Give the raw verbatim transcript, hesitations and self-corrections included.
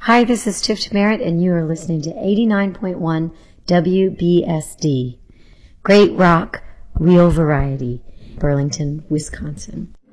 Hi, this is Tiff Merritt, and you are listening to eighty-nine point one W B S D. Great rock, real variety, Burlington, Wisconsin.